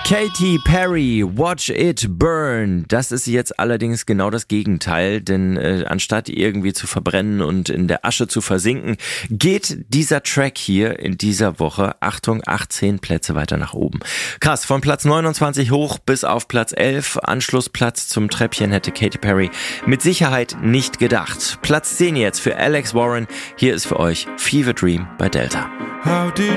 Katy Perry, Watch It Burn. Das ist jetzt allerdings genau das Gegenteil, denn anstatt irgendwie zu verbrennen und in der Asche zu versinken, geht dieser Track hier in dieser Woche, Achtung, 18 Plätze weiter nach oben. Krass, von Platz 29 hoch bis auf Platz 11. Anschlussplatz zum Treppchen hätte Katy Perry mit Sicherheit nicht gedacht. Platz 10 jetzt für Alex Warren. Hier ist für euch Fever Dream bei Delta. How did